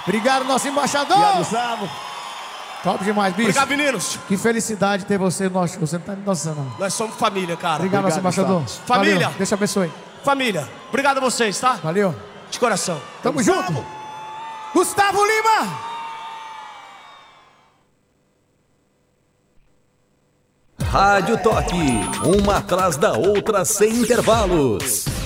Obrigado, nosso embaixador. Obrigado, Gustavo. Top demais, bicho. Obrigado, meninos. Que felicidade ter você no nosso show. Você não tá me noção, não. Nós somos família, cara. Obrigado, nosso embaixador. Família. Valeu. Deus te abençoe. Família. Obrigado a vocês, tá? Valeu. De coração. Tamo junto. Gustavo Lima. Rádio Toque, uma atrás da outra sem intervalos.